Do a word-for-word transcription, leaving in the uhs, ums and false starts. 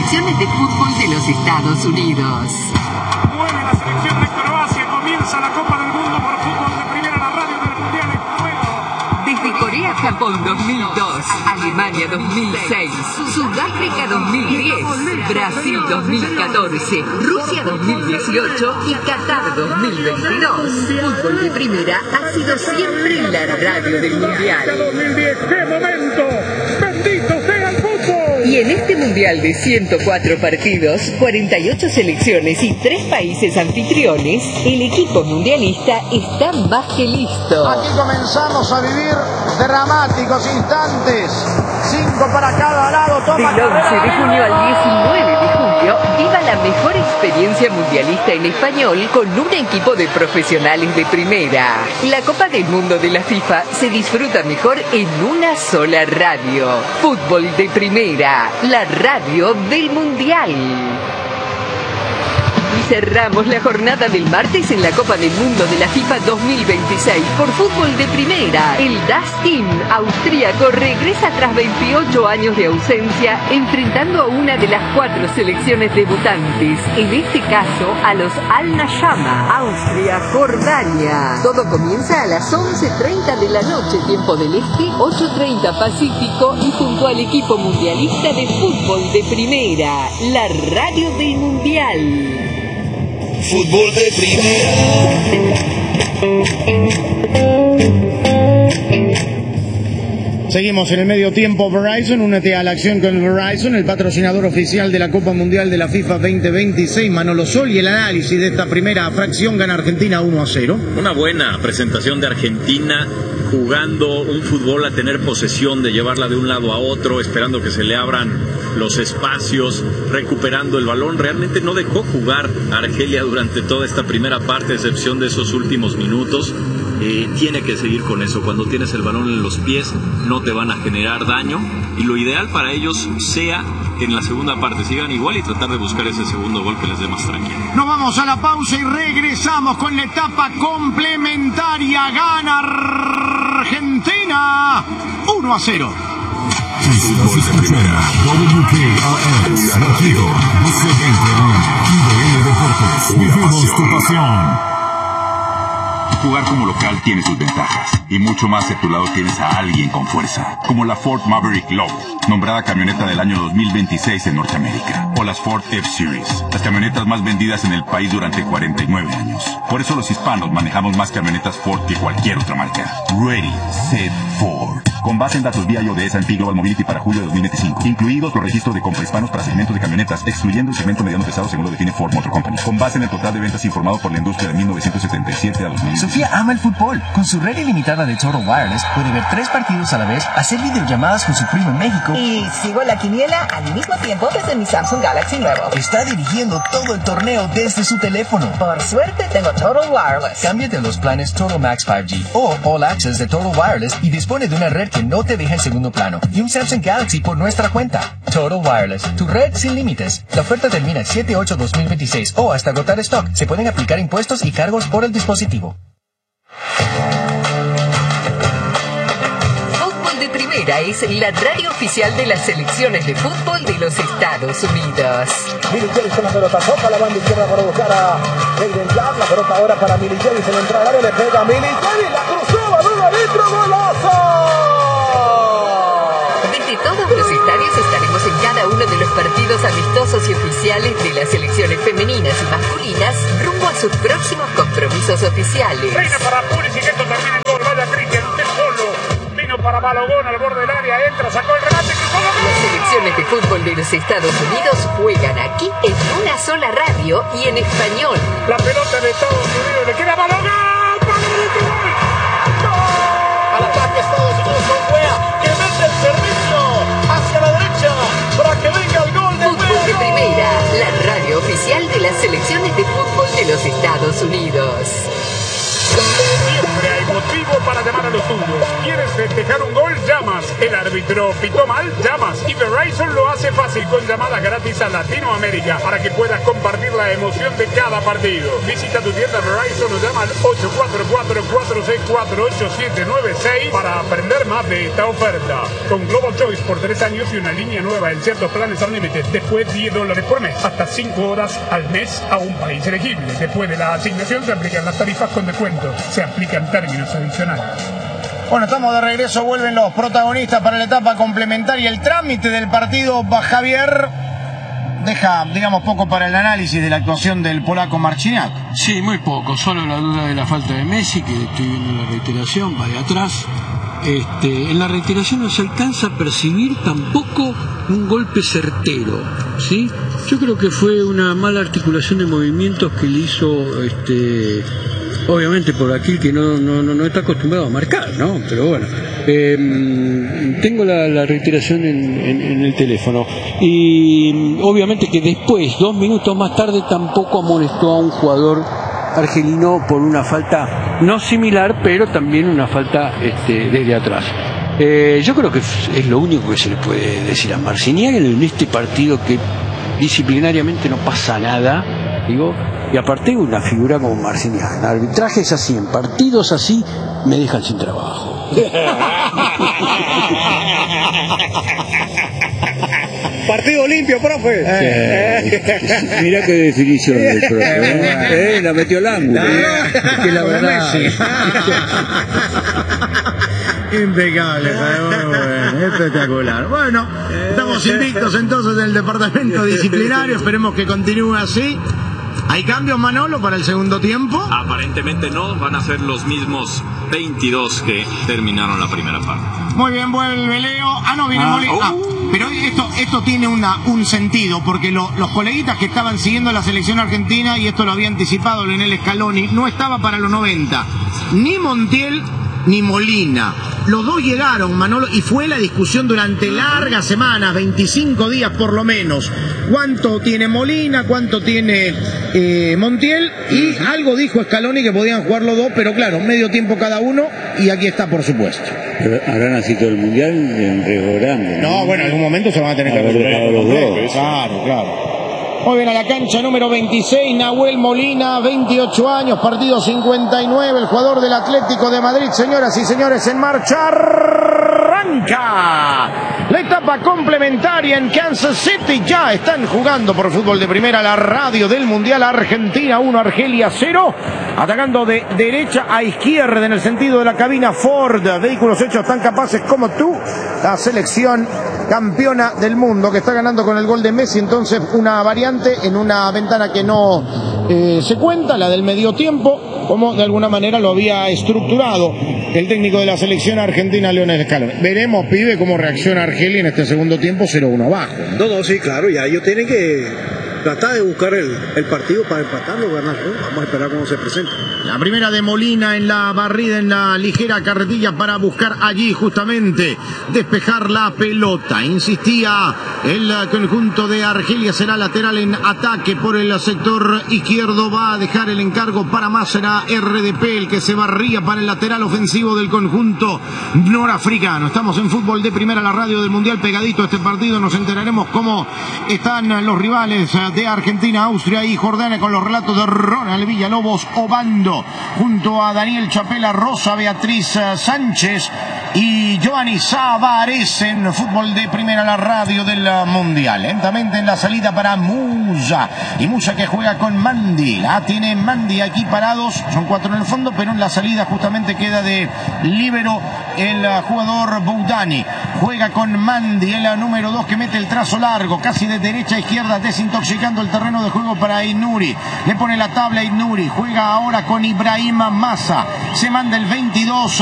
selecciones de fútbol de los Estados Unidos. Vuelve la selección de Croacia, comienza la Copa del Mundo por fútbol de primera, la radio del Mundial en juego. Desde Corea-Japón dos mil dos, Alemania dos mil seis, Sudáfrica dos mil diez, Brasil dos mil catorce, Rusia dos mil dieciocho y Qatar dos mil veintidós. Fútbol de primera ha sido siempre la radio del Mundial. dos mil diez, ¡qué momento! ¡Bendito sea el fútbol! Y en este Mundial de ciento cuatro partidos, cuarenta y ocho selecciones y tres países anfitriones, el equipo mundialista está más que listo. Aquí comenzamos a vivir dramáticos instantes. Cinco para cada lado. Toma Del once de junio al diecinueve de julio, viva la mejor experiencia mundialista en español con un equipo de profesionales de primera. La Copa del Mundo de la FIFA se disfruta mejor en una sola radio. Fútbol de primera, la radio del Mundial. Y cerramos la jornada del martes en la Copa del Mundo de la FIFA dos mil veintiséis por fútbol de primera. El Das Team austríaco regresa tras veintiocho años de ausencia, enfrentando a una de las cuatro selecciones debutantes, en este caso a los Al-Nashama, Austria-Jordania. Todo comienza a las once treinta de la noche, tiempo del Este, ocho treinta Pacífico, y junto al equipo mundialista de fútbol de primera, la radio del Mundial. Fútbol de primera. Seguimos en el medio tiempo. Verizon, únete a la acción con Verizon, el patrocinador oficial de la Copa Mundial de la FIFA veinte veintiséis. Manolo Sol y el análisis de esta primera fracción. Gana Argentina uno a cero. Una buena presentación de Argentina, jugando un fútbol a tener posesión, de llevarla de un lado a otro, esperando que se le abran los espacios, recuperando el balón. Realmente no dejó jugar a Argelia durante toda esta primera parte, a excepción de esos últimos minutos. Eh, tiene que seguir con eso. Cuando tienes el balón en los pies, no te van a generar daño, y lo ideal para ellos sea que en la segunda parte sigan igual y tratar de buscar ese segundo gol que les dé más tranquilo. Nos vamos a la pausa y regresamos con la etapa complementaria. Gana Argentina uno a cero. Fútbol de primera. W K R S Radio doce veinte I B L Deportes. Vivimos tu pasión. Jugar como local tiene sus ventajas, y mucho más si a tu lado tienes a alguien con fuerza, como la Ford Maverick Low, nombrada camioneta del año dos mil veintiséis en Norteamérica, o las Ford F-Series, las camionetas más vendidas en el país durante cuarenta y nueve años. Por eso los hispanos manejamos más camionetas Ford que cualquier otra marca. Ready, Set, Ford. Con base en datos vía I O D S and P Global Mobility para julio de dos mil veinticinco, incluidos los registros de compra hispanos para segmentos de camionetas, excluyendo el segmento mediano pesado según lo define Ford Motor Company, con base en el total de ventas informado por la industria de mil novecientos setenta y siete a dos mil. Sofía ama el fútbol. Con su red ilimitada de Total Wireless puede ver tres partidos a la vez, hacer videollamadas con su primo en México y sigo la quiniela al mismo tiempo desde mi Samsung Galaxy nuevo. Está dirigiendo todo el torneo desde su teléfono. Por suerte tengo Total Wireless. Cámbiate a los planes Total Max cinco G o All Access de Total Wireless y dispone de una red que no te deja en segundo plano y un Samsung Galaxy por nuestra cuenta. Total Wireless, tu red sin límites. La oferta termina el siete ocho dos mil veintiséis o hasta agotar stock. Se pueden aplicar impuestos y cargos por el dispositivo. Fútbol de primera es la radio oficial de las selecciones de fútbol de los Estados Unidos. Milichelis con la pelota, toca la banda izquierda para buscar a Hayden Clark. La pelota ahora para Milichelis en la entrada al área, le pega a Milichelis, la cruzó, balón adentro, golazo. Desde todos los estadios estaremos en cada uno de los partidos amistosos y oficiales de las selecciones femeninas y masculinas rumbo a sus próximos compromisos oficiales. Reina para Pulisic, que esto termina en gol. Vaya Cristian, usted solo. Vino para Malogón al borde del área, entra, sacó el remate, cruzó la... Las selecciones de fútbol de los Estados Unidos juegan aquí en una sola radio y en español. La pelota de Estados Unidos le queda a Malogón. ¡Gol! Al ataque Estados Unidos con Wea, que mete el servicio hacia la derecha para que venga el gol de Fútbol de primera, la radio oficial de las selecciones de fútbol de los Estados Unidos. Siempre hay motivo para llamar a los tuyos. ¿Quieres festejar un gol? Llamas El árbitro pitó mal, llamas y Verizon lo hace fácil con llamadas gratis a Latinoamérica para que puedas compartir la emoción de cada partido. Visita tu tienda Verizon o llama al ocho cuatro cuatro, cuatro seis cuatro, ocho siete nueve seis para aprender más de esta oferta. Con Global Choice por tres años y una línea nueva en ciertos planes Unlimited, después diez dólares por mes, hasta cinco horas al mes a un país elegible. Después de la asignación se aplican las tarifas con descuento, se aplican términos adicionales. Bueno, estamos de regreso, vuelven los protagonistas para la etapa complementaria. El trámite del partido, Javier, deja, digamos, poco para el análisis de la actuación del polaco Marciniak. Sí, muy poco, solo la duda de la falta de Messi, que estoy viendo la reiteración, va de atrás. Este, en la reiteración no se alcanza a percibir tampoco un golpe certero, ¿sí? Yo creo que fue una mala articulación de movimientos que le hizo, este, obviamente por aquel que no, no, no está acostumbrado a marcar, ¿no? Pero bueno, eh, tengo la, la reiteración en, en, en el teléfono. Y obviamente que después, dos minutos más tarde, tampoco amonestó a un jugador argelino por una falta no similar, pero también una falta este, desde atrás. Eh, yo creo que es lo único que se le puede decir a Marciniak en este partido, que disciplinariamente no pasa nada, digo, y aparte una figura como Marciniak. En arbitrajes así, en partidos así, me dejan sin trabajo. Partido limpio, profe. Eh, mira qué definición del profe. ¿eh? Eh, la metió al ángulo. ¿eh? Que la verdad. Impecable, bueno, espectacular. Bueno, estamos invictos entonces en el departamento disciplinario. Esperemos que continúe así. ¿Hay cambios, Manolo, para el segundo tiempo? Aparentemente no, van a ser los mismos veintidós que terminaron la primera parte. Muy bien, vuelve Leo. Ah, no, viene ah, Molina. Oh. Ah, pero esto, esto tiene una, un sentido, porque lo, los coleguitas que estaban siguiendo la selección argentina, y esto lo había anticipado Lionel Scaloni, no estaba para los noventa. Ni Montiel ni Molina. Los dos llegaron, Manolo, y fue la discusión durante largas semanas, veinticinco días por lo menos. ¿Cuánto tiene Molina? ¿Cuánto tiene eh, Montiel? Y algo dijo Scaloni que podían jugar los dos, pero claro, medio tiempo cada uno, y aquí está, por supuesto. Pero habrán así todo el mundial en riesgo grande, ¿no? No, bueno, en algún momento se van a tener que haber los dos. Claro, claro. Muy bien, a la cancha número veintiséis, Nahuel Molina, veintiocho años, partido cincuenta y nueve, el jugador del Atlético de Madrid. Señoras y señores, en marcha, arranca la etapa complementaria en Kansas City. Ya están jugando por fútbol de primera la radio del Mundial. Argentina uno, Argelia cero. Atacando de derecha a izquierda en el sentido de la cabina Ford. Vehículos hechos tan capaces como tú. La selección campeona del mundo que está ganando con el gol de Messi. Entonces una variante en una ventana que no eh, se cuenta, la del medio tiempo, como de alguna manera lo había estructurado el técnico de la selección argentina, Lionel Scaloni. Veremos, pibe, cómo reacciona Argelia en este segundo tiempo, cero uno abajo. No, no, sí, claro, ya ellos tienen que tratar de buscar el, el partido para empatarlo, ganarlo. Vamos a esperar cómo se presenta. La primera de Molina en la barrida, en la ligera carretilla, para buscar allí justamente despejar la pelota. Insistía el conjunto de Argelia, será lateral en ataque por el sector izquierdo. Va a dejar el encargo para más, será R D P el que se barría para el lateral ofensivo del conjunto norafricano. Estamos en fútbol de primera, la radio del Mundial, pegadito a este partido. Nos enteraremos cómo están los rivales de Argentina, Austria y Jordania, con los relatos de Ronald Villalobos Obando, junto a Daniel Chapela, Rosa Beatriz Sánchez y Giovanni Savares en fútbol de primera, la radio del Mundial. Lentamente en la salida para Musa, y Musa que juega con Mandi. La tiene Mandi aquí parados, son cuatro en el fondo, pero en la salida justamente queda de líbero el jugador Boudani. Juega con Mandi, el número dos, que mete el trazo largo, casi de derecha a izquierda, desintoxicando el terreno de juego para Inuri. Le pone la tabla a Inuri, juega ahora con Ibrahim Massa, se manda el veintidós.